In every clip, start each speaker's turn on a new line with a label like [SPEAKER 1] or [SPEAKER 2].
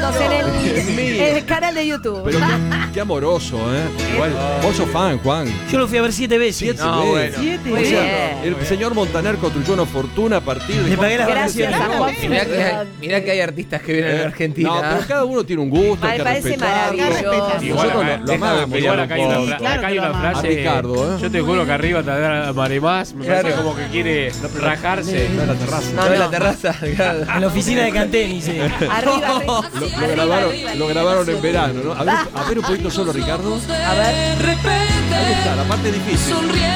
[SPEAKER 1] síganos en el canal de YouTube.
[SPEAKER 2] Pero qué amoroso, ¿eh? Igual, vos sos fan, Juan.
[SPEAKER 3] Yo lo fui a ver 7 veces.
[SPEAKER 2] 7 veces.
[SPEAKER 3] Bueno.
[SPEAKER 1] Muy
[SPEAKER 2] O sea,
[SPEAKER 1] bien.
[SPEAKER 2] el señor Montaner construyó una fortuna a partir de...
[SPEAKER 3] Le pagué las
[SPEAKER 1] Gracias a Juan.
[SPEAKER 4] Mirá que hay artistas que vienen a Argentina.
[SPEAKER 2] No, pero cada uno tiene un gusto, hay
[SPEAKER 1] Me
[SPEAKER 2] que
[SPEAKER 1] parece
[SPEAKER 2] respetarlo.
[SPEAKER 1] maravilloso.
[SPEAKER 5] Igual
[SPEAKER 2] Nosotros
[SPEAKER 5] acá,
[SPEAKER 2] lo amamos.
[SPEAKER 5] igual acá hay
[SPEAKER 3] Sí,
[SPEAKER 5] una,
[SPEAKER 3] claro
[SPEAKER 5] acá hay
[SPEAKER 3] que lo
[SPEAKER 5] una
[SPEAKER 3] amamos.
[SPEAKER 5] frase.
[SPEAKER 2] A Ricardo, ¿eh?
[SPEAKER 5] Yo te juro que arriba te da Maremás. Me parece como que quiere rajarse.
[SPEAKER 2] No, en la terraza.
[SPEAKER 4] No, en la terraza. Claro.
[SPEAKER 3] En la oficina de Cantén, dice.
[SPEAKER 1] Arriba,
[SPEAKER 2] Lo grabaron en verano, ¿no? A ver un poquito solo, Ricardo.
[SPEAKER 1] A ver.
[SPEAKER 2] Ahí está, la parte difícil.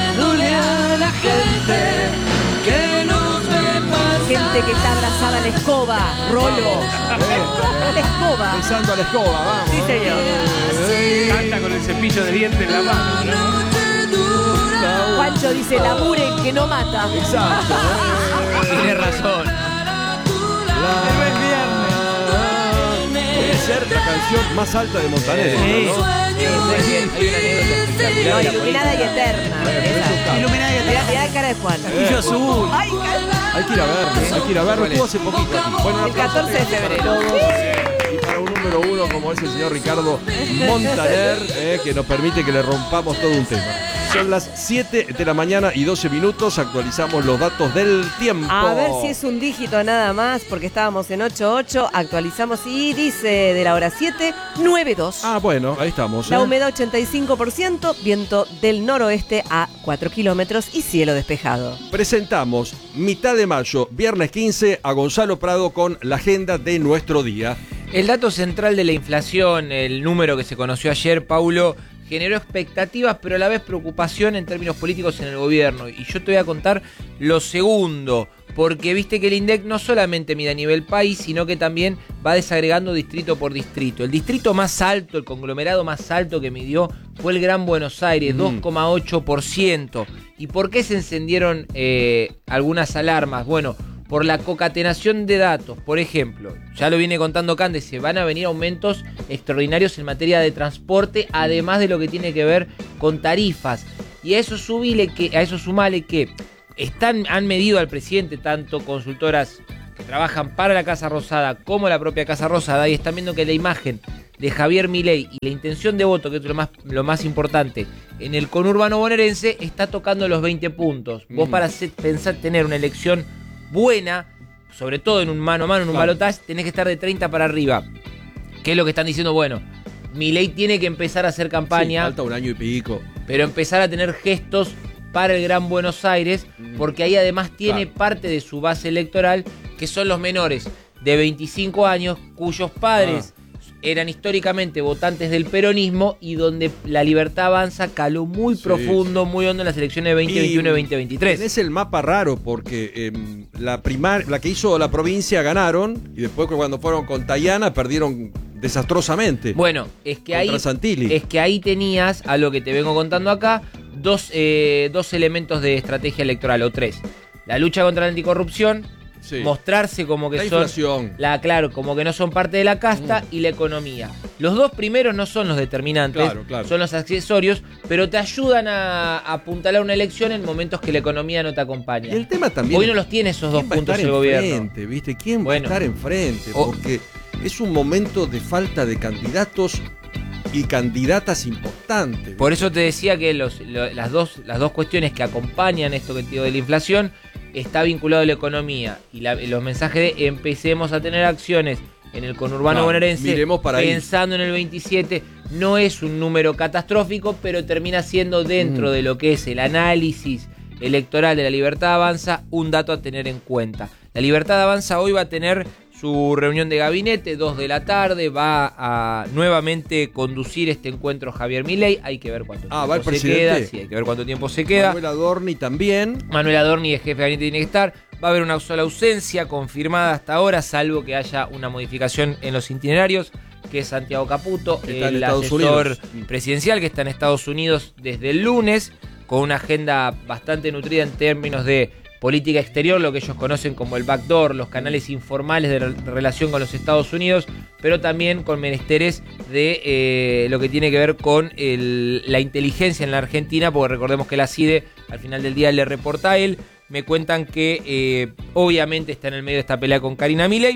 [SPEAKER 1] Gente que está abrazada a la escoba. Rolo. La escoba.
[SPEAKER 2] Pensando a la escoba, vamos.
[SPEAKER 1] Sí, señor.
[SPEAKER 5] Canta con el cepillo de dientes en la mano. ¿no?
[SPEAKER 1] Juancho dice, laburen que no mata.
[SPEAKER 2] Exacto.
[SPEAKER 4] Tiene razón.
[SPEAKER 2] Debe ser la canción más alta de Montaner,
[SPEAKER 3] Sí.
[SPEAKER 2] ¿no?
[SPEAKER 4] Hay una anécdota espectacular
[SPEAKER 1] No,
[SPEAKER 4] de la
[SPEAKER 1] iluminada y
[SPEAKER 4] política.
[SPEAKER 1] eterna. Esa.
[SPEAKER 3] Iluminada y
[SPEAKER 1] Mirá la cara de Juan.
[SPEAKER 3] Castillo azul.
[SPEAKER 1] Ay,
[SPEAKER 2] Hay que ir a verlo, hay que ir a verlo.
[SPEAKER 4] ¿Cuál
[SPEAKER 2] Estuvo
[SPEAKER 4] es?
[SPEAKER 2] hace poquito aquí. Bueno,
[SPEAKER 1] el 14 de febrero.
[SPEAKER 2] y para un número uno como es el señor Ricardo Montaner, que nos permite que le rompamos todo un tema. Son las 7 de la mañana y 12 minutos. Actualizamos los datos del tiempo.
[SPEAKER 1] A ver si es un dígito nada más, porque estábamos en 8.8, actualizamos y dice de la hora 7, 9.2.
[SPEAKER 2] Ah, bueno, ahí estamos.
[SPEAKER 1] La humedad 85%, viento del noroeste a 4 kilómetros y cielo despejado.
[SPEAKER 2] Presentamos mitad de mayo, viernes 15, a Gonzalo Prado con la agenda de nuestro día.
[SPEAKER 4] El dato central de la inflación, el número que se conoció ayer, Paulo, generó expectativas, pero a la vez preocupación en términos políticos en el gobierno. Y yo te voy a contar lo segundo, porque viste que el INDEC no solamente mide a nivel país, sino que también va desagregando distrito por distrito. El distrito más alto, el conglomerado más alto que midió fue el Gran Buenos Aires, 2,8%. ¿Y por qué se encendieron algunas alarmas? Bueno, por la concatenación de datos. Por ejemplo, ya lo viene contando Cande, se van a venir aumentos extraordinarios en materia de transporte, además de lo que tiene que ver con tarifas. Y a eso sumale que han medido al presidente tanto consultoras que trabajan para la Casa Rosada como la propia Casa Rosada, y están viendo que la imagen de Javier Milei y la intención de voto, que es lo más importante, en el conurbano bonaerense, está tocando los 20 puntos. Vos para pensar tener una elección buena, sobre todo en un mano a mano, en un balotaje, tenés que estar de 30 para arriba. ¿Qué es lo que están diciendo? Bueno, Milei tiene que empezar a hacer campaña,
[SPEAKER 2] Sí, falta un año y pico.
[SPEAKER 4] pero empezar a tener gestos para el Gran Buenos Aires, porque ahí además tiene parte de su base electoral, que son los menores de 25 años, cuyos padres eran históricamente votantes del peronismo y donde la Libertad Avanza caló muy profundo, muy hondo en las elecciones de 2021 y 2023.
[SPEAKER 2] Es el mapa raro porque la que hizo la provincia ganaron y después cuando fueron con Tayana perdieron desastrosamente.
[SPEAKER 4] Bueno, es que
[SPEAKER 2] contra Santilli.
[SPEAKER 4] ahí tenías, a lo que te vengo contando acá, dos elementos de estrategia electoral, o tres. La lucha contra la anticorrupción,
[SPEAKER 2] Sí.
[SPEAKER 4] mostrarse como que
[SPEAKER 2] La
[SPEAKER 4] son
[SPEAKER 2] inflación.
[SPEAKER 4] como que no son parte de la casta, y la economía. Los dos primeros no son los determinantes,
[SPEAKER 2] Claro.
[SPEAKER 4] son los accesorios, pero te ayudan a apuntalar una elección en momentos que la economía no te acompaña.
[SPEAKER 2] Y el tema también.
[SPEAKER 4] Hoy no los tiene esos dos
[SPEAKER 2] ¿quién va a
[SPEAKER 4] puntos
[SPEAKER 2] estar
[SPEAKER 4] el gobierno.
[SPEAKER 2] enfrente, ¿viste? ¿Quién va a
[SPEAKER 4] Bueno.
[SPEAKER 2] estar enfrente?
[SPEAKER 4] O-
[SPEAKER 2] Porque es un momento de falta de candidatos y candidatas importantes.
[SPEAKER 4] Por eso te decía que las dos cuestiones que acompañan esto que te digo de la inflación está vinculado a la economía y los mensajes de empecemos a tener acciones en el conurbano
[SPEAKER 2] Claro,
[SPEAKER 4] bonaerense,
[SPEAKER 2] miremos para ahí.
[SPEAKER 4] pensando en el 27, no es un número catastrófico, pero termina siendo dentro de lo que es el análisis electoral de la Libertad Avanza un dato a tener en cuenta. La Libertad Avanza hoy va a tener su reunión de gabinete, 2 de la tarde, va a nuevamente conducir este encuentro Javier Milei. Hay que ver cuánto
[SPEAKER 2] ¿va el
[SPEAKER 4] tiempo se
[SPEAKER 2] presidente?
[SPEAKER 4] queda. Sí, hay que ver cuánto tiempo se queda.
[SPEAKER 2] Manuel Adorni también.
[SPEAKER 4] Manuel Adorni, el jefe de gabinete, tiene que estar. Va a haber una sola ausencia confirmada hasta ahora, salvo que haya una modificación en los itinerarios, que es Santiago Caputo,
[SPEAKER 2] Que está en
[SPEAKER 4] el
[SPEAKER 2] Estados
[SPEAKER 4] asesor
[SPEAKER 2] Unidos.
[SPEAKER 4] presidencial, que está en Estados Unidos desde el lunes, con una agenda bastante nutrida en términos de política exterior, lo que ellos conocen como el backdoor, los canales informales de relación con los Estados Unidos, pero también con menesteres de lo que tiene que ver con la inteligencia en la Argentina, porque recordemos que la CIDE al final del día le reporta a él. Me cuentan que obviamente está en el medio de esta pelea con Karina Milei.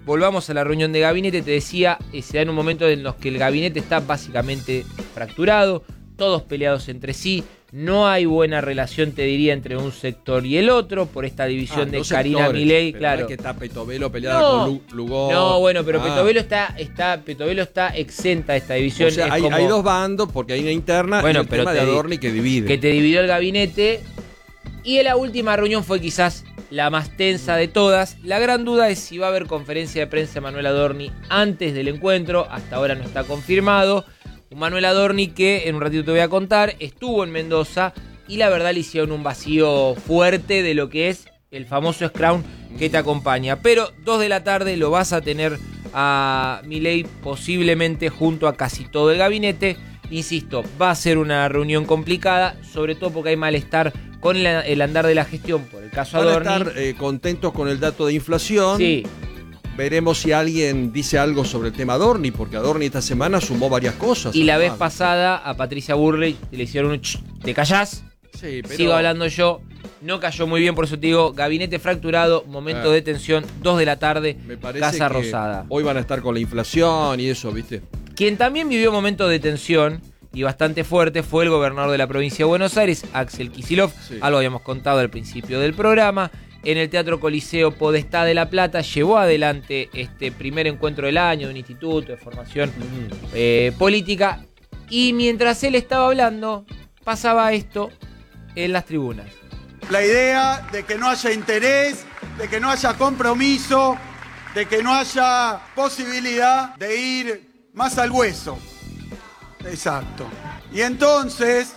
[SPEAKER 4] volvamos a la reunión de gabinete. Te decía, se da en un momento en los que el gabinete está básicamente fracturado, todos peleados entre sí. No hay buena relación, te diría, entre un sector y el otro por esta división de Karina Milei, claro.
[SPEAKER 2] No es que está Petovelo peleada con Lugol.
[SPEAKER 4] No, bueno, pero Petovelo está exenta de esta división.
[SPEAKER 2] O sea, hay dos bandos porque hay una interna y el tema de Adorni que divide.
[SPEAKER 4] Que te dividió el gabinete. Y en la última reunión fue quizás la más tensa de todas. La gran duda es si va a haber conferencia de prensa de Manuel Adorni antes del encuentro. Hasta ahora no está confirmado. Manuel Adorni, que en un ratito te voy a contar, estuvo en Mendoza y la verdad le hicieron un vacío fuerte de lo que es el famoso scrum que te acompaña. Pero 2 de la tarde lo vas a tener a Milei posiblemente junto a casi todo el gabinete. Insisto, va a ser una reunión complicada, sobre todo porque hay malestar con el andar de la gestión por el caso Adorni.
[SPEAKER 2] Van a estar contentos con el dato de inflación.
[SPEAKER 4] Sí.
[SPEAKER 2] Veremos si alguien dice algo sobre el tema Adorni, porque Adorni esta semana sumó varias cosas.
[SPEAKER 4] Y la vez pasada a Patricia Bullrich le hicieron un ¿te callás?
[SPEAKER 2] Sí, pero...
[SPEAKER 4] Sigo hablando yo. No cayó muy bien, por eso te digo, gabinete fracturado, momento de tensión, 2 de la tarde,
[SPEAKER 2] me parece
[SPEAKER 4] Casa
[SPEAKER 2] que
[SPEAKER 4] Rosada.
[SPEAKER 2] Hoy van a estar con la inflación y eso, ¿viste?
[SPEAKER 4] Quien también vivió momentos de tensión y bastante fuerte fue el gobernador de la provincia de Buenos Aires, Axel Kicillof. Sí. Algo habíamos contado al principio del programa. En el Teatro Coliseo Podestá de La Plata llevó adelante este primer encuentro del año de un instituto de formación política. Y mientras él estaba hablando, pasaba esto en las tribunas.
[SPEAKER 6] La idea de que no haya interés, de que no haya compromiso, de que no haya posibilidad de ir más al hueso. Exacto. Y entonces...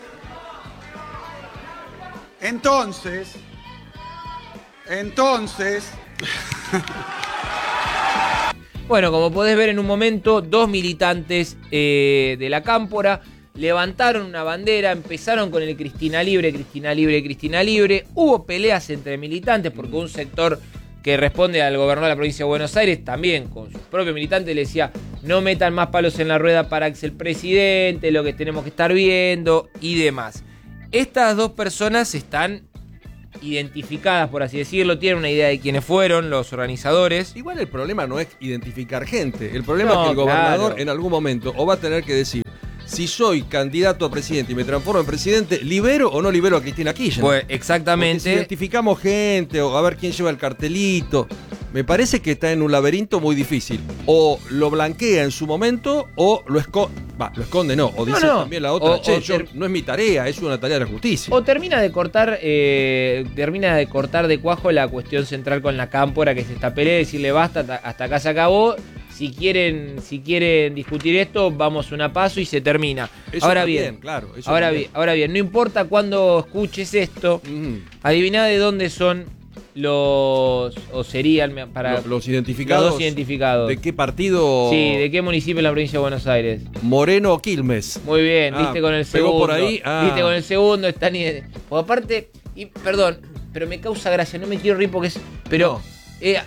[SPEAKER 4] Bueno, como podés ver en un momento, 2 militantes de la Cámpora levantaron una bandera, empezaron con el Cristina Libre, Cristina Libre, Cristina Libre. Hubo peleas entre militantes porque un sector que responde al gobernador de la provincia de Buenos Aires también con sus propios militantes le decía: no metan más palos en la rueda para el presidente, lo que tenemos que estar viendo y demás. Estas 2 personas están identificadas, por así decirlo, tienen una idea de quiénes fueron los organizadores.
[SPEAKER 2] Igual el problema no es identificar gente, el problema es que el gobernador en algún momento o va a tener que decir: si soy candidato a presidente y me transformo en presidente, ¿libero o no libero a Cristina Kirchner?
[SPEAKER 4] Pues exactamente.
[SPEAKER 2] Porque si identificamos gente o a ver quién lleva el cartelito, me parece que está en un laberinto muy difícil. O lo blanquea en su momento o lo esconde, no. O dice también la otra, no es mi tarea, es una tarea de la justicia.
[SPEAKER 4] O termina de cortar de cuajo la cuestión central con la Cámpora, que es esta pelea, decirle basta, hasta acá se acabó. Si quieren discutir esto, vamos una paso y se termina.
[SPEAKER 2] Eso ahora también, bien, claro. Eso
[SPEAKER 4] ahora bien, no importa cuándo escuches esto, adivina de dónde son los identificados. Los 2 identificados.
[SPEAKER 2] ¿De qué partido?
[SPEAKER 4] Sí, ¿de qué municipio en la provincia de Buenos Aires?
[SPEAKER 2] Moreno o Quilmes.
[SPEAKER 4] Muy bien, viste con el segundo.
[SPEAKER 2] Por ahí.
[SPEAKER 4] Viste con el segundo, están o aparte, y perdón, pero me causa gracia, no me quiero reír porque es. Pero. No.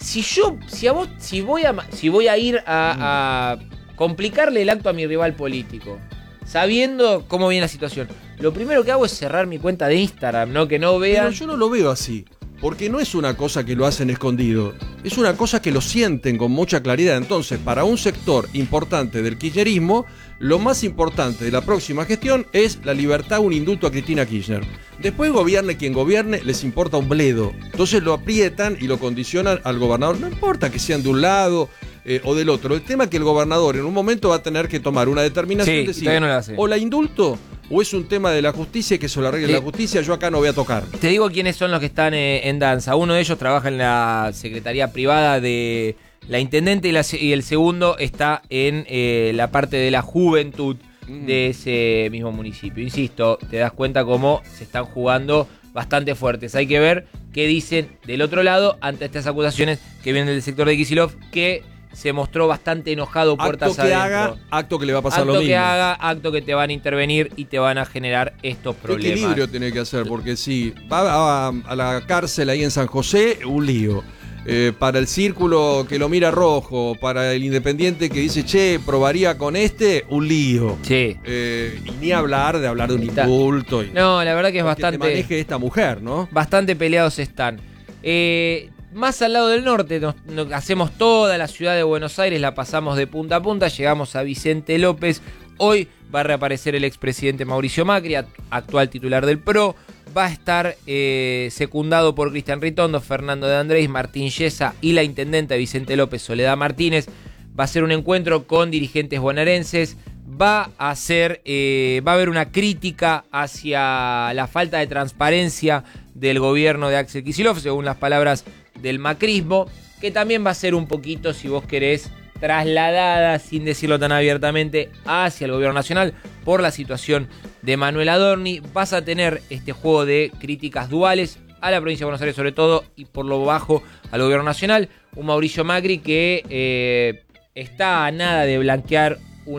[SPEAKER 4] Si voy a ir a complicarle el acto a mi rival político, sabiendo cómo viene la situación, lo primero que hago es cerrar mi cuenta de Instagram, ¿no? Que no vean.
[SPEAKER 2] Pero yo no lo veo así, porque no es una cosa que lo hacen escondido, es una cosa que lo sienten con mucha claridad. Entonces, para un sector importante del kirchnerismo, lo más importante de la próxima gestión es la libertad, un indulto a Cristina Kirchner. Después gobierne quien gobierne, les importa un bledo. Entonces lo aprietan y lo condicionan al gobernador. No importa que sean de un lado o del otro. El tema es que el gobernador en un momento va a tener que tomar una determinación y decir, o la indulto o es un tema de la justicia que se lo arregle la justicia, yo acá no voy a tocar.
[SPEAKER 4] Te digo quiénes son los que están en danza. Uno de ellos trabaja en la Secretaría Privada de la Intendente y el segundo está en la parte de la juventud de ese mismo municipio. Insisto, te das cuenta cómo se están jugando bastante fuertes. Hay que ver qué dicen del otro lado ante estas acusaciones que vienen del sector de Kicillof, que se mostró bastante enojado puertas adentro.
[SPEAKER 2] Acto que le va a pasar lo mismo.
[SPEAKER 4] Acto que te van a intervenir y te van a generar estos problemas.
[SPEAKER 2] ¿Qué equilibrio tiene que hacer? Porque si va a la cárcel ahí en San José, un lío. Para el círculo que lo mira rojo, para el independiente que dice, che, probaría con un lío.
[SPEAKER 4] Sí.
[SPEAKER 2] Y ni hablar de un indulto.
[SPEAKER 4] No, la verdad que es bastante.
[SPEAKER 2] Que maneje esta mujer, ¿no?
[SPEAKER 4] Bastante peleados están. más al lado del norte, hacemos toda la ciudad de Buenos Aires, la pasamos de punta a punta, llegamos a Vicente López. Hoy va a reaparecer el expresidente Mauricio Macri, actual titular del PRO. Va a estar secundado por Cristian Ritondo, Fernando de Andrés, Martín Yesa y la intendenta Vicente López, Soledad Martínez. Va a ser un encuentro con dirigentes bonaerenses. Va a haber una crítica hacia la falta de transparencia del gobierno de Axel Kicillof, según las palabras del macrismo, que también va a ser un poquito, si vos querés, trasladada, sin decirlo tan abiertamente, hacia el gobierno nacional por la situación de Manuel Adorni. Vas a tener este juego de críticas duales a la provincia de Buenos Aires sobre todo, y por lo bajo al gobierno nacional. Un Mauricio Macri que está a nada de blanquear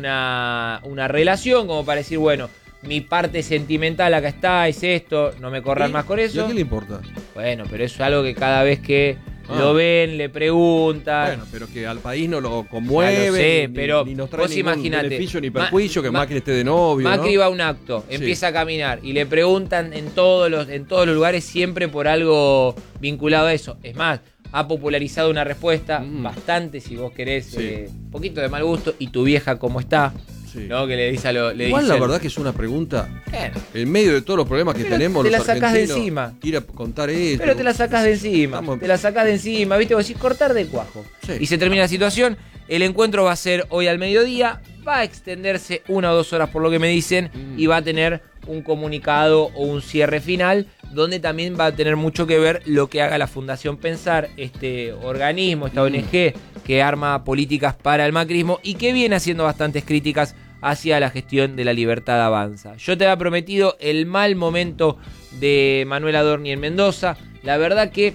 [SPEAKER 4] una relación, como para decir, bueno, mi parte sentimental acá está, es esto, no me corran más con eso.
[SPEAKER 2] ¿Y a qué le importa?
[SPEAKER 4] Bueno, pero eso es algo que cada vez que lo ven, le preguntan.
[SPEAKER 2] Bueno, pero que al país no lo conmueve,
[SPEAKER 4] ya lo sé,
[SPEAKER 2] ni,
[SPEAKER 4] pero
[SPEAKER 2] ni nos trae
[SPEAKER 4] vos
[SPEAKER 2] ningún
[SPEAKER 4] imaginate,
[SPEAKER 2] beneficio ni perjuicio, que Macri esté de novio,
[SPEAKER 4] Macri
[SPEAKER 2] ¿no?
[SPEAKER 4] va a un acto, empieza a caminar y le preguntan en todos los lugares siempre por algo vinculado a eso. Es más, ha popularizado una respuesta bastante, si vos querés, un poquito de mal gusto. ¿Y tu vieja cómo está?
[SPEAKER 2] Sí.
[SPEAKER 4] ¿No? Que le dice
[SPEAKER 2] Igual la verdad que es una pregunta en medio de todos los problemas que tenemos
[SPEAKER 4] te la
[SPEAKER 2] los
[SPEAKER 4] sacás de
[SPEAKER 2] argentinos,
[SPEAKER 4] encima.
[SPEAKER 2] ir a contar esto.
[SPEAKER 4] Pero te la sacás de encima.
[SPEAKER 2] Estamos-
[SPEAKER 4] Te la sacás de encima, ¿viste? Vos decís cortar de cuajo.
[SPEAKER 2] Sí.
[SPEAKER 4] Y se termina la situación. El encuentro va a ser hoy al mediodía. Va a extenderse 1 o 2 horas por lo que me dicen. Y va a tener un comunicado o un cierre final, donde también va a tener mucho que ver lo que haga la Fundación Pensar, este organismo, esta ONG que arma políticas para el macrismo y que viene haciendo bastantes críticas hacia la gestión de la Libertad Avanza. Yo te había prometido el mal momento de Manuel Adorni en Mendoza. La verdad que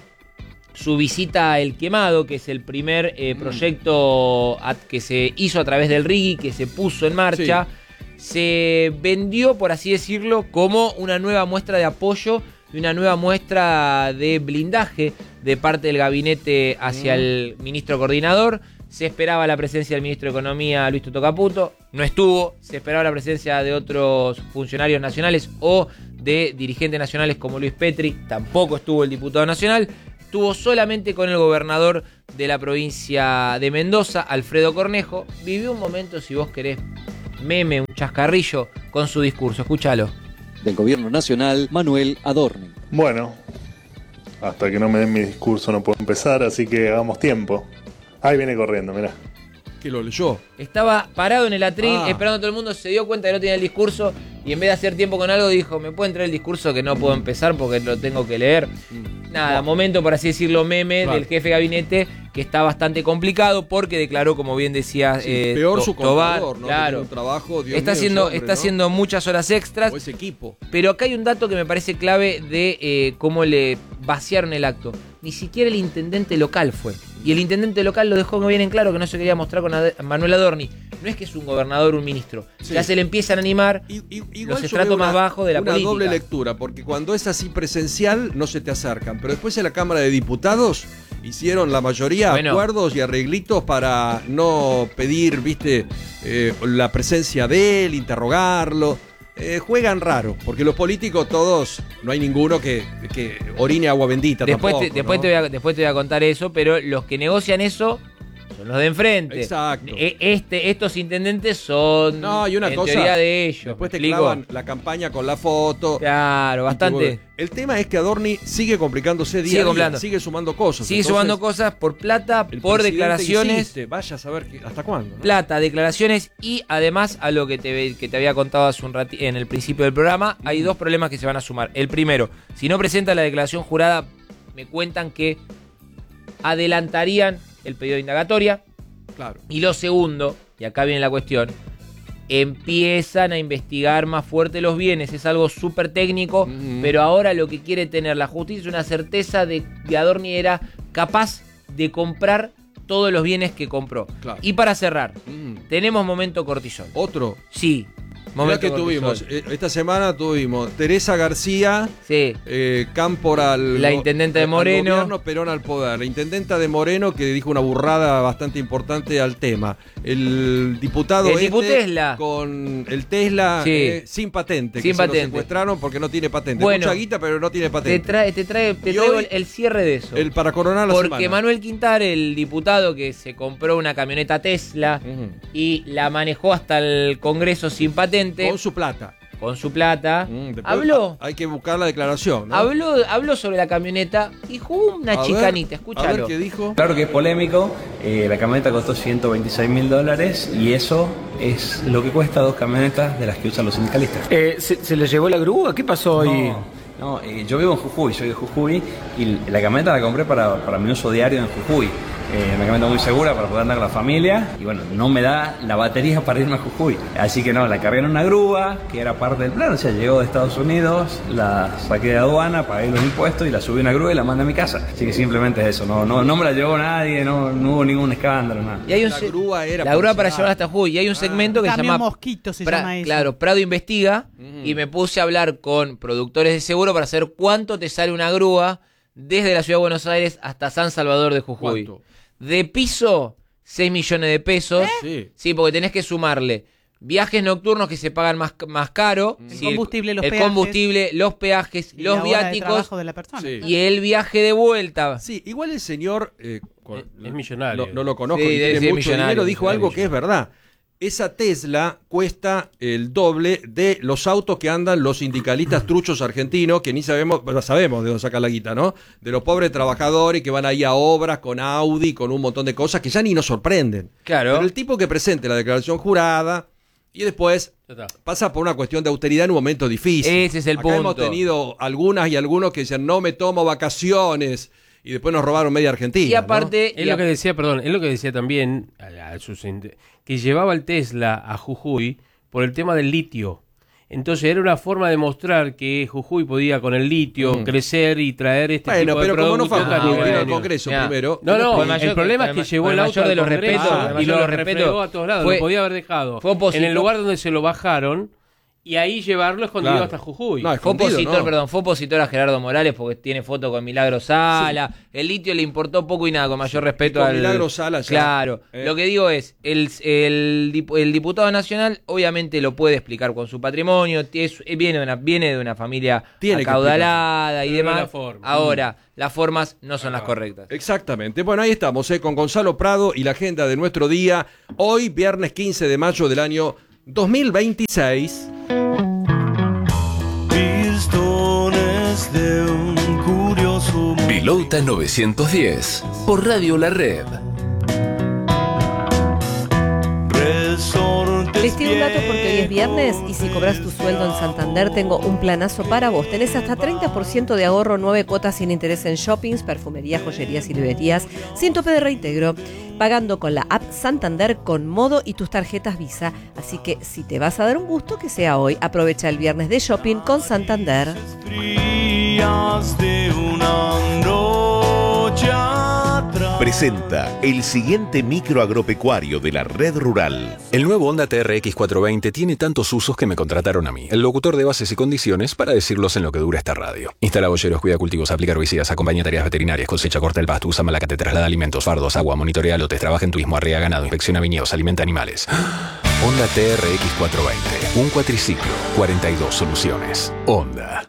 [SPEAKER 4] su visita a El Quemado, que es el primer proyecto que se hizo a través del RIGI, que se puso en marcha, se vendió, por así decirlo, como una nueva muestra de apoyo y una nueva muestra de blindaje de parte del gabinete hacia el ministro coordinador. Se esperaba la presencia del ministro de Economía, Luis Toto Caputo, no estuvo. Se esperaba la presencia de otros funcionarios nacionales o de dirigentes nacionales como Luis Petri, tampoco estuvo el diputado nacional. Estuvo solamente con el gobernador de la provincia de Mendoza, Alfredo Cornejo. Vivió un momento, si vos querés, meme, un chascarrillo con su discurso. Escúchalo.
[SPEAKER 7] Del gobierno nacional, Manuel Adorni.
[SPEAKER 8] Bueno, hasta que no me den mi discurso no puedo empezar, así que hagamos tiempo. Ahí viene corriendo, mirá.
[SPEAKER 2] Que lo leyó.
[SPEAKER 4] Estaba parado en el atril esperando a todo el mundo, se dio cuenta que no tenía el discurso y en vez de hacer tiempo con algo dijo, ¿me pueden traer el discurso que no puedo empezar porque lo tengo que leer? Nada, momento, por así decirlo, meme del jefe de gabinete, que está bastante complicado porque declaró, como bien decía
[SPEAKER 2] peor su
[SPEAKER 4] Tobar,
[SPEAKER 2] contador, ¿no?
[SPEAKER 4] claro,
[SPEAKER 2] Que tiene un trabajo, Dios
[SPEAKER 4] está
[SPEAKER 2] mío,
[SPEAKER 4] haciendo,
[SPEAKER 2] ese hombre,
[SPEAKER 4] está
[SPEAKER 2] ¿no?
[SPEAKER 4] haciendo muchas horas extras.
[SPEAKER 2] O ese equipo.
[SPEAKER 4] Pero acá hay un dato que me parece clave de cómo le vaciaron el acto. Ni siquiera el intendente local fue. Y el intendente local lo dejó muy bien en claro, que no se quería mostrar con Manuel Adorni. No es que es un gobernador, un ministro. Ya se le empiezan a animar los estratos más bajos de la política.
[SPEAKER 2] Una doble lectura, porque cuando es así presencial no se te acercan. Pero después en la Cámara de Diputados hicieron la mayoría acuerdos y arreglitos para no pedir, la presencia de él, interrogarlo. Juegan raro, porque los políticos todos, no hay ninguno que orine agua bendita.
[SPEAKER 4] Después
[SPEAKER 2] tampoco, ¿no?
[SPEAKER 4] te voy a contar eso, pero los que negocian eso son los de enfrente.
[SPEAKER 2] Exacto.
[SPEAKER 4] Estos intendentes son
[SPEAKER 2] No, y una
[SPEAKER 4] en
[SPEAKER 2] cosa,
[SPEAKER 4] teoría de ellos.
[SPEAKER 2] después te
[SPEAKER 4] ¿me explico?
[SPEAKER 2] clavan la campaña con la foto.
[SPEAKER 4] Claro, bastante.
[SPEAKER 2] El tema es que Adorni sigue complicándose
[SPEAKER 4] Sigue complicando.
[SPEAKER 2] sigue sumando cosas.
[SPEAKER 4] Sigue
[SPEAKER 2] Entonces,
[SPEAKER 4] sumando cosas por plata,
[SPEAKER 2] el
[SPEAKER 4] por
[SPEAKER 2] presidente
[SPEAKER 4] declaraciones.
[SPEAKER 2] insiste, vaya a saber hasta cuándo, ¿no?
[SPEAKER 4] Plata, declaraciones y además a lo que te había contado hace un en el principio del programa, hay dos problemas que se van a sumar. El primero, si no presenta la declaración jurada, me cuentan que adelantarían el pedido de indagatoria.
[SPEAKER 2] Claro.
[SPEAKER 4] Y lo segundo, y acá viene la cuestión, empiezan a investigar más fuerte los bienes. Es algo súper técnico, pero ahora lo que quiere tener la justicia es una certeza de que Adorni era capaz de comprar todos los bienes que compró.
[SPEAKER 2] Claro.
[SPEAKER 4] Y para cerrar, tenemos momento cortisol.
[SPEAKER 2] ¿Otro?
[SPEAKER 4] Sí,
[SPEAKER 2] Mirá que tuvimos, esta semana tuvimos Teresa García,
[SPEAKER 4] Sí.
[SPEAKER 2] Cámpora
[SPEAKER 4] La intendenta de Moreno.
[SPEAKER 2] al gobierno, Perón al poder. La intendenta de Moreno que dijo una burrada bastante importante al tema. El diputado
[SPEAKER 4] El diputesla.
[SPEAKER 2] con el Tesla
[SPEAKER 4] Sí.
[SPEAKER 2] sin patente,
[SPEAKER 4] Sin
[SPEAKER 2] que
[SPEAKER 4] patente.
[SPEAKER 2] se lo secuestraron porque no tiene patente.
[SPEAKER 4] Bueno,
[SPEAKER 2] Mucha guita, pero no tiene
[SPEAKER 4] Te
[SPEAKER 2] patente.
[SPEAKER 4] traigo
[SPEAKER 2] hoy,
[SPEAKER 4] el cierre de eso.
[SPEAKER 2] El para coronar la
[SPEAKER 4] Porque
[SPEAKER 2] semana.
[SPEAKER 4] Manuel Quintar, el diputado que se compró una camioneta Tesla
[SPEAKER 2] Ujú.
[SPEAKER 4] y la manejó hasta el Congreso sin patente,
[SPEAKER 2] Con su plata.
[SPEAKER 4] con su plata,
[SPEAKER 2] Después
[SPEAKER 4] habló.
[SPEAKER 2] Hay que buscar la declaración, ¿no?
[SPEAKER 4] Habló sobre la camioneta y jugó una
[SPEAKER 2] A ver,
[SPEAKER 4] chicanita,
[SPEAKER 2] A ver
[SPEAKER 4] escúchalo.
[SPEAKER 2] qué dijo.
[SPEAKER 9] Claro que es polémico, la camioneta costó $126.000 y eso es lo que cuesta 2 camionetas de las que usan los sindicalistas.
[SPEAKER 3] ¿Se le llevó la grúa? ¿Qué pasó hoy?
[SPEAKER 9] No, yo vivo en Jujuy, soy de Jujuy y la camioneta la compré para mi uso diario en Jujuy. Una camioneta muy segura para poder andar con la familia y bueno, no me da la batería para irme a Jujuy. Así que no, la cargué en una grúa, que era parte del plan, o sea, llegó de Estados Unidos, la saqué de aduana, pagué los impuestos y la subí a una grúa y la mandé a mi casa. Así que simplemente es eso, no me la llevó nadie, no hubo ningún escándalo, nada.
[SPEAKER 4] Y hay un
[SPEAKER 2] La grúa era
[SPEAKER 4] la grúa para
[SPEAKER 2] personal.
[SPEAKER 4] llevar hasta Jujuy. Y hay un segmento que se
[SPEAKER 10] Camión
[SPEAKER 4] llama
[SPEAKER 10] Mosquito se llama eso.
[SPEAKER 4] Claro, Prado Investiga. Y me puse a hablar con productores de seguro para saber cuánto te sale una grúa desde la ciudad de Buenos Aires hasta San Salvador de Jujuy.
[SPEAKER 2] ¿Cuánto?
[SPEAKER 4] De piso, 6 millones de pesos.
[SPEAKER 2] Sí.
[SPEAKER 4] Sí, porque tenés que sumarle viajes nocturnos que se pagan más caro.
[SPEAKER 10] El
[SPEAKER 4] Sí,
[SPEAKER 10] combustible, los
[SPEAKER 4] el
[SPEAKER 10] peajes.
[SPEAKER 4] combustible, los peajes,
[SPEAKER 10] Y
[SPEAKER 4] los
[SPEAKER 10] la hora de
[SPEAKER 4] viáticos
[SPEAKER 10] trabajo de la persona.
[SPEAKER 2] Sí.
[SPEAKER 4] y el viaje de vuelta.
[SPEAKER 2] Sí, igual el señor
[SPEAKER 5] Es millonario.
[SPEAKER 2] No lo conozco
[SPEAKER 4] Sí,
[SPEAKER 2] y
[SPEAKER 4] debe
[SPEAKER 2] tiene
[SPEAKER 4] ser
[SPEAKER 2] mucho
[SPEAKER 4] millonario,
[SPEAKER 2] dinero, dijo
[SPEAKER 4] millonario.
[SPEAKER 2] algo que es verdad. Esa Tesla cuesta el doble de los autos que andan los sindicalistas truchos argentinos, que ni sabemos, bueno, sabemos de dónde sacan la guita, ¿no? De los pobres trabajadores que van ahí a obras con Audi, con un montón de cosas que ya ni nos sorprenden.
[SPEAKER 4] Claro.
[SPEAKER 2] Pero el tipo que presente la declaración jurada y después
[SPEAKER 5] Ya está.
[SPEAKER 2] pasa por una cuestión de austeridad en un momento difícil.
[SPEAKER 4] Ese es el
[SPEAKER 2] Acá hemos
[SPEAKER 4] punto.
[SPEAKER 2] tenido algunos que decían, no me tomo vacaciones, y después nos robaron media Argentina.
[SPEAKER 4] Y aparte,
[SPEAKER 5] Es lo que decía, perdón, es lo que decía también que llevaba el Tesla a Jujuy por el tema del litio. Entonces era una forma de mostrar que Jujuy podía con el litio crecer y traer este
[SPEAKER 2] Bueno,
[SPEAKER 5] tipo de
[SPEAKER 2] pero como no
[SPEAKER 5] productos.
[SPEAKER 2] fue a Jujuy, vino al
[SPEAKER 4] bueno.
[SPEAKER 2] Congreso
[SPEAKER 4] Mirá.
[SPEAKER 2] primero.
[SPEAKER 5] No,
[SPEAKER 4] Con el
[SPEAKER 5] el
[SPEAKER 4] mayor-
[SPEAKER 5] problema es
[SPEAKER 4] con
[SPEAKER 5] que
[SPEAKER 4] el
[SPEAKER 5] llevó el
[SPEAKER 4] mayor
[SPEAKER 5] auto
[SPEAKER 4] de
[SPEAKER 5] al
[SPEAKER 4] los
[SPEAKER 5] Congreso
[SPEAKER 4] respetos, con el
[SPEAKER 5] y
[SPEAKER 4] mayor
[SPEAKER 5] lo
[SPEAKER 4] de los respetos,
[SPEAKER 5] refregó a todos lados,
[SPEAKER 4] fue-
[SPEAKER 5] lo podía haber dejado
[SPEAKER 4] fue opositor.
[SPEAKER 5] en el lugar donde se lo bajaron y ahí llevarlo escondido
[SPEAKER 2] Claro.
[SPEAKER 5] hasta Jujuy.
[SPEAKER 2] No,
[SPEAKER 4] Fue
[SPEAKER 2] escondido,
[SPEAKER 4] opositor,
[SPEAKER 2] no.
[SPEAKER 4] perdón, fue opositor a Gerardo Morales porque tiene foto con Milagro Sala. El litio le importó poco y nada, con mayor respeto
[SPEAKER 2] con
[SPEAKER 4] al.
[SPEAKER 2] Milagro Sala ya.
[SPEAKER 4] Claro. Lo que digo es, el diputado nacional obviamente lo puede explicar con su patrimonio, viene de una familia
[SPEAKER 2] Tiene que
[SPEAKER 4] acaudalada y
[SPEAKER 5] Pero no
[SPEAKER 4] demás.
[SPEAKER 5] la forma.
[SPEAKER 4] Ahora, las formas no son las correctas.
[SPEAKER 2] Exactamente. Bueno, ahí estamos, con Gonzalo Prado y la agenda de nuestro día. Hoy, viernes 15 de mayo del año 2026.
[SPEAKER 11] Pilota 910 por Radio La Red.
[SPEAKER 1] Les tiro un dato porque hoy es viernes y si cobras tu sueldo en Santander tengo un planazo para vos. Tenés hasta 30% de ahorro, 9 cuotas sin interés en shoppings, perfumería, joyerías y librerías, sin tope de reintegro, pagando con la app Santander con Modo y tus tarjetas Visa. Así que si te vas a dar un gusto, que sea hoy. Aprovecha el viernes de shopping con Santander.
[SPEAKER 12] Presenta el siguiente micro agropecuario de la Red Rural.
[SPEAKER 11] El nuevo Honda TRX 420 tiene tantos usos que me contrataron a mí, el locutor de bases y condiciones, para decirlos en lo que dura esta radio. Instala boyeros, cuida cultivos, aplica herbicidas, acompaña tareas veterinarias, cosecha, corta el pasto, usa malacate, traslada alimentos, fardos, agua, monitorea lotes, trabaja en turismo, arrea ganado, inspecciona viñedos, alimenta animales. Honda TRX 420, un cuatriciclo, 42 soluciones. Honda.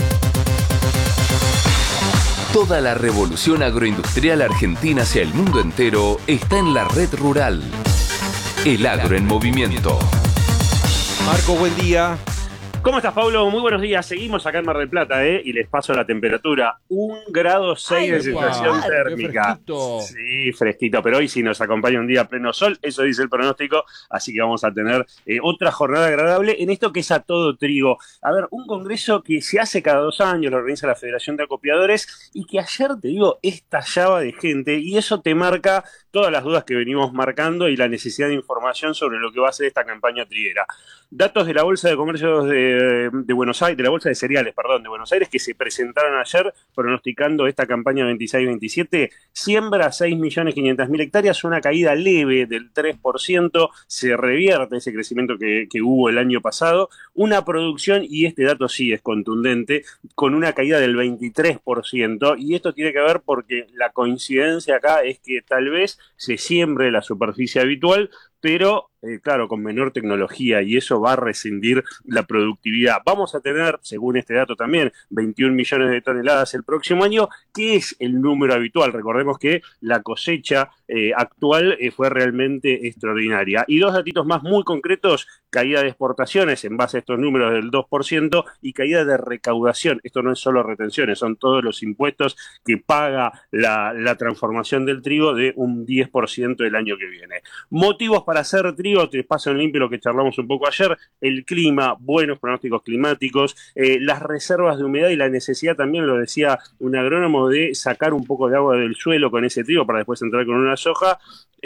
[SPEAKER 11] Toda la revolución agroindustrial argentina hacia el mundo entero está en la Red Rural. El agro en movimiento.
[SPEAKER 2] Marco, buen día.
[SPEAKER 13] ¿Cómo estás, Pablo? Muy buenos días. Seguimos acá en Mar del Plata, y les paso la temperatura. 1,6 grados de sensación térmica.
[SPEAKER 2] Fresquito.
[SPEAKER 13] Sí, fresquito, pero hoy sí nos acompaña un día a pleno sol, eso dice el pronóstico, así que vamos a tener otra jornada agradable en esto que es a todo trigo. A ver, un congreso que se hace cada 2 años, lo organiza la Federación de Acopiadores, y que ayer, te digo, estallaba de gente, y eso te marca todas las dudas que venimos marcando y la necesidad de información sobre lo que va a ser esta campaña triguera. Datos de la Bolsa de Comercio de Buenos Aires, de la Bolsa de Cereales, de Buenos Aires, que se presentaron ayer pronosticando esta campaña 26-27, siembra 6.500.000 hectáreas, una caída leve del 3%, se revierte ese crecimiento que hubo el año pasado, una producción, y este dato sí es contundente, con una caída del 23%, y esto tiene que ver porque la coincidencia acá es que tal vez se siembre la superficie habitual, pero claro, con menor tecnología, y eso va a rescindir la productividad. Vamos a tener, según este dato también, 21 millones de toneladas el próximo año, que es el número habitual. Recordemos que la cosecha actual fue realmente extraordinaria. Y dos datitos más muy concretos: caída de exportaciones en base a estos números del 2% y caída de recaudación. Esto no es solo retenciones, son todos los impuestos que paga la transformación del trigo, de un 10% el año que viene. Motivos para hacer trigo, te paso en limpio lo que charlamos un poco ayer: el clima, buenos pronósticos climáticos, las reservas de humedad y la necesidad, también lo decía un agrónomo, de sacar un poco de agua del suelo con ese trigo para después entrar con una soja,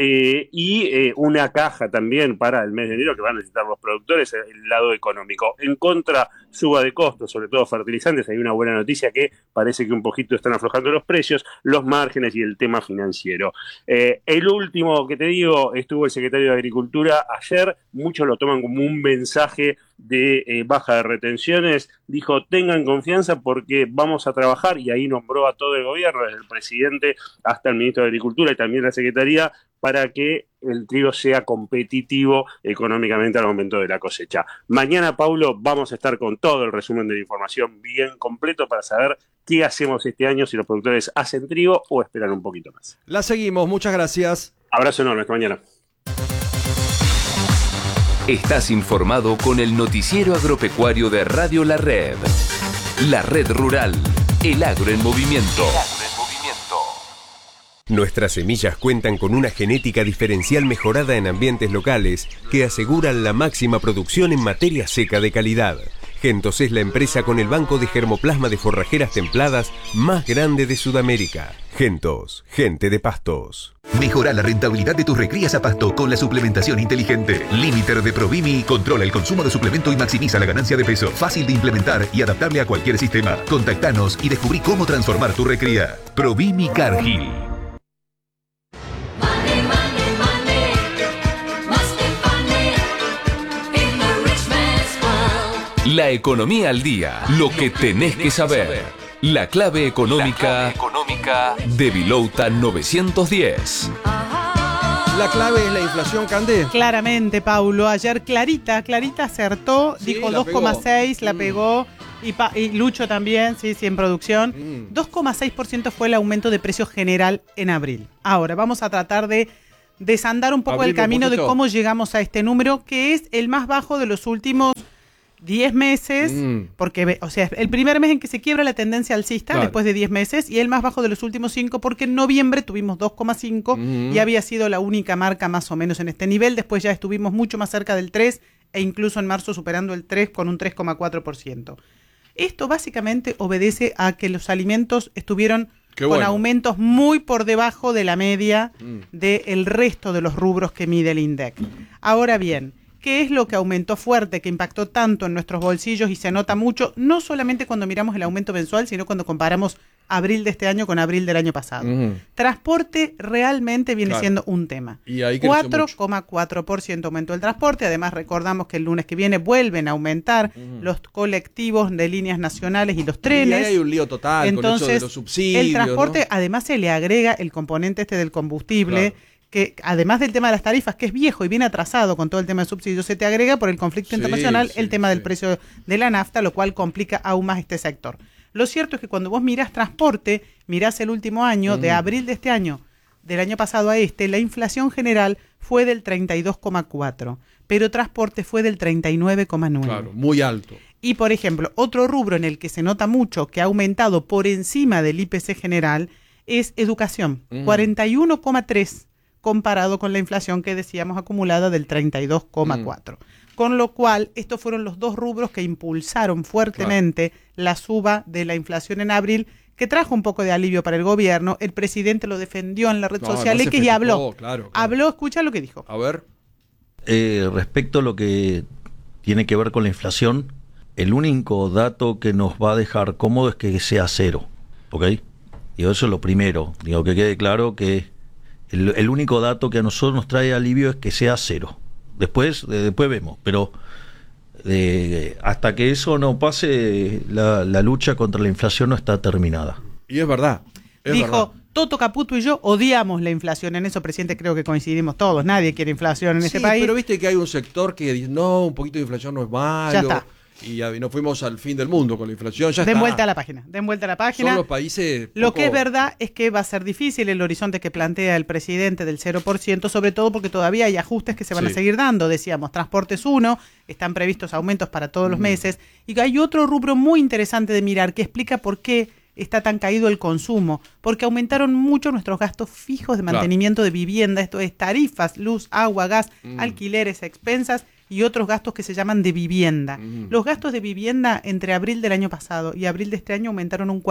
[SPEAKER 13] y una caja también para el mes de enero que van a necesitar los productores, el lado económico. En contra, suba de costos, sobre todo fertilizantes. Hay una buena noticia, que parece que un poquito están aflojando los precios, los márgenes y el tema financiero. El último que te digo, estuvo el secretario de Agricultura ayer, muchos lo toman como un mensaje de baja de retenciones. Dijo: tengan confianza porque vamos a trabajar, y ahí nombró a todo el gobierno, desde el presidente hasta el ministro de Agricultura y también la secretaría, para que el trigo sea competitivo económicamente al momento de la cosecha. Mañana, Paulo, vamos a estar con todo el resumen de la información bien completo para saber qué hacemos este año, si los productores hacen trigo o esperan un poquito más.
[SPEAKER 2] La seguimos, muchas gracias.
[SPEAKER 13] Abrazo enorme, hasta mañana.
[SPEAKER 10] Estás informado con el noticiero agropecuario de Radio La Red. La Red Rural, el agro en movimiento.
[SPEAKER 14] Nuestras semillas cuentan con una genética diferencial mejorada en ambientes locales que aseguran la máxima producción en materia seca de calidad. Gentos es la empresa con el banco de germoplasma de forrajeras templadas más grande de Sudamérica. Gentos, gente de pastos.
[SPEAKER 15] Mejora la rentabilidad de tus recrías a pasto con la suplementación inteligente. Limiter de Provimi controla el consumo de suplemento y maximiza la ganancia de peso. Fácil de implementar y adaptable a cualquier sistema. Contactanos y descubrí cómo transformar tu recría. Provimi Cargill.
[SPEAKER 10] La economía al día, lo que tenés que saber. La clave económica de Vilouta 910.
[SPEAKER 2] La clave es la inflación, Candé.
[SPEAKER 16] Claramente, Paulo. Ayer Clarita acertó, sí, dijo 2,6, la pegó. Y Lucho también, sí, en producción. 2,6% fue el aumento de precios general en abril. Ahora, vamos a tratar de desandar un poco el camino de cómo llegamos a este número, que es el más bajo de los últimos 10 meses, porque, o sea, el primer mes en que se quiebra la tendencia alcista, después de 10 meses, y el más bajo de los últimos 5, porque en noviembre tuvimos 2,5 y había sido la única marca más o menos en este nivel. Después ya estuvimos mucho más cerca del 3 e incluso en marzo superando el 3 con un 3,4%. Esto básicamente obedece a que los alimentos estuvieron con aumentos muy por debajo de la media del resto de los rubros que mide el INDEC. Ahora bien, ¿qué es lo que aumentó fuerte, que impactó tanto en nuestros bolsillos y se nota mucho, no solamente cuando miramos el aumento mensual, sino cuando comparamos abril de este año con abril del año pasado? Transporte realmente viene siendo un tema. 4,4% aumentó el transporte. Además, recordamos que el lunes que viene vuelven a aumentar los colectivos de líneas nacionales y los trenes.
[SPEAKER 2] Y ahí hay un lío total. Entonces, con eso de los subsidios,
[SPEAKER 16] el transporte, ¿no? Además se le agrega el componente del combustible, que además del tema de las tarifas, que es viejo y viene atrasado con todo el tema de subsidios, se te agrega por el conflicto internacional el tema del precio de la nafta, lo cual complica aún más este sector. Lo cierto es que cuando vos mirás transporte, mirás el último año, de abril de este año, del año pasado a este, la inflación general fue del 32,4, pero transporte fue del 39,9.
[SPEAKER 2] Claro, muy alto.
[SPEAKER 16] Y, por ejemplo, otro rubro en el que se nota mucho que ha aumentado por encima del IPC general es educación, 41,3, comparado con la inflación que decíamos acumulada del 32,4. Con lo cual, estos fueron los dos rubros que impulsaron fuertemente la suba de la inflación en abril, que trajo un poco de alivio para el gobierno. El presidente lo defendió en la red social X y habló.
[SPEAKER 2] Claro.
[SPEAKER 16] Habló, escucha lo que dijo.
[SPEAKER 2] A ver.
[SPEAKER 17] Respecto a lo que tiene que ver con la inflación, el único dato que nos va a dejar cómodo es que sea cero, ¿ok? Y eso es lo primero. Digo, que quede claro que el único dato que a nosotros nos trae alivio es que sea cero. Después vemos, pero hasta que eso no pase, la lucha contra la inflación no está terminada.
[SPEAKER 2] Y es verdad.
[SPEAKER 16] Dijo, Toto Caputo y yo odiamos la inflación. En eso, presidente, creo que coincidimos todos. Nadie quiere inflación en este país.
[SPEAKER 2] Pero viste que hay un sector que dice, no, un poquito de inflación no es malo.
[SPEAKER 16] Ya está.
[SPEAKER 2] Y nos fuimos al fin del mundo con la inflación.
[SPEAKER 16] Den vuelta a la página.
[SPEAKER 2] Son los países.
[SPEAKER 16] Lo que es verdad es que va a ser difícil el horizonte que plantea el presidente del 0%, sobre todo porque todavía hay ajustes que se van a seguir dando. Decíamos, transportes 1, están previstos aumentos para todos los meses. Y hay otro rubro muy interesante de mirar que explica por qué está tan caído el consumo, porque aumentaron mucho nuestros gastos fijos de mantenimiento de vivienda, esto es tarifas, luz, agua, gas, alquileres, expensas y otros gastos que se llaman de vivienda. Los gastos de vivienda entre abril del año pasado y abril de este año aumentaron un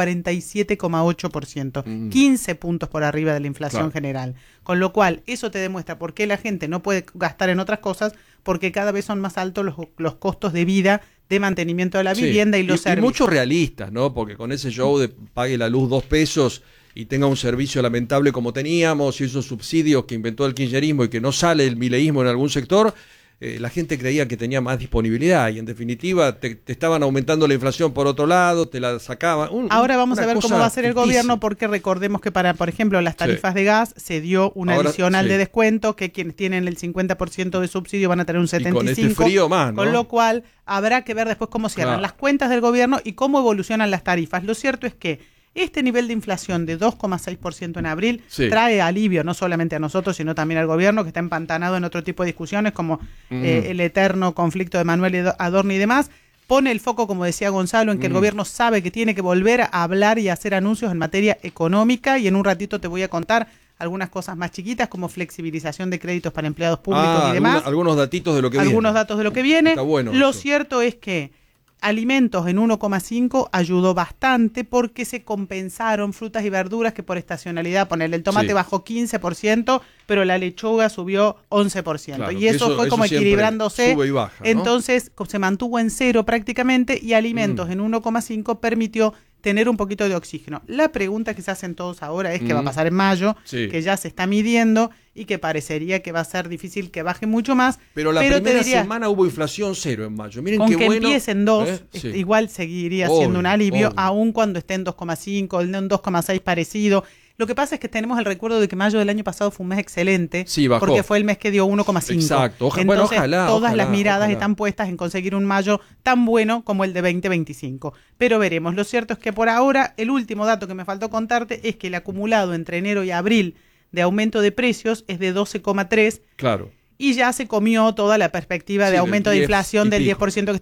[SPEAKER 16] 47,8%, 15 puntos por arriba de la inflación general. Con lo cual, eso te demuestra por qué la gente no puede gastar en otras cosas, porque cada vez son más altos los costos de vida, de mantenimiento de la vivienda y los servicios.
[SPEAKER 2] Y muchos realistas, ¿no? Porque con ese show de pague la luz 2 pesos y tenga un servicio lamentable como teníamos y esos subsidios que inventó el kirchnerismo y que no sale el mileísmo en algún sector, la gente creía que tenía más disponibilidad y en definitiva te estaban aumentando la inflación por otro lado, te la sacaban.
[SPEAKER 16] Ahora vamos a ver cómo va a ser el gobierno, porque recordemos que para, por ejemplo, las tarifas de gas se dio un adicional de descuento, que quienes tienen el 50% de subsidio van a tener un 75%. Y con este frío más, ¿no? Con lo cual habrá que ver después cómo cierran las cuentas del gobierno y cómo evolucionan las tarifas. Lo cierto es que este nivel de inflación de 2,6% en abril trae alivio no solamente a nosotros, sino también al gobierno, que está empantanado en otro tipo de discusiones como el eterno conflicto de Manuel Adorni y demás. Pone el foco, como decía Gonzalo, en que el gobierno sabe que tiene que volver a hablar y hacer anuncios en materia económica, y en un ratito te voy a contar algunas cosas más chiquitas como flexibilización de créditos para empleados públicos y demás.
[SPEAKER 2] Algunos datitos de lo que
[SPEAKER 16] algunos datos de lo que viene.
[SPEAKER 2] Está bueno
[SPEAKER 16] lo
[SPEAKER 2] eso.
[SPEAKER 16] cierto es que alimentos en 1,5 ayudó bastante porque se compensaron frutas y verduras que por estacionalidad, ponerle el tomate bajó 15%, pero la lechuga subió 11%.
[SPEAKER 2] Claro,
[SPEAKER 16] y eso fue como equilibrándose.
[SPEAKER 2] Sube y baja, ¿no?
[SPEAKER 16] Entonces se mantuvo en cero prácticamente, y alimentos en 1,5 permitió tener un poquito de oxígeno. La pregunta que se hacen todos ahora es qué va a pasar en mayo, que ya se está midiendo y que parecería que va a ser difícil que baje mucho más.
[SPEAKER 2] Pero la primera semana hubo inflación cero en mayo. Miren
[SPEAKER 16] con
[SPEAKER 2] qué
[SPEAKER 16] que
[SPEAKER 2] bueno.
[SPEAKER 16] Empiece en 2, igual seguiría siendo un alivio, aun cuando esté en 2,5, en 2,6 parecido. Lo que pasa es que tenemos el recuerdo de que mayo del año pasado fue un mes excelente, porque fue el mes que dio 1,5.
[SPEAKER 2] Exacto.
[SPEAKER 16] Entonces, todas las miradas están puestas en conseguir un mayo tan bueno como el de 2025. Pero veremos. Lo cierto es que por ahora, el último dato que me faltó contarte es que el acumulado entre enero y abril de aumento de precios es de 12,3.
[SPEAKER 2] Claro.
[SPEAKER 16] Y ya se comió toda la perspectiva de aumento de inflación del 10% que